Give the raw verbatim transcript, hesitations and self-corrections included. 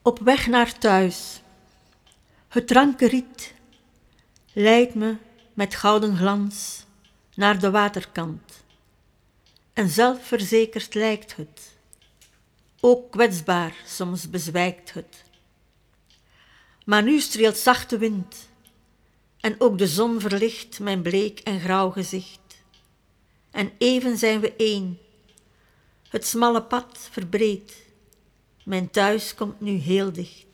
Op weg naar thuis. Het ranke riet leidt me met gouden glans naar de waterkant. En zelfverzekerd lijkt het, ook kwetsbaar soms bezwijkt het. Maar nu streelt zachte wind en ook de zon verlicht mijn bleek en grauw gezicht. En even zijn we één, het smalle pad verbreedt, mijn thuis komt nu heel dicht.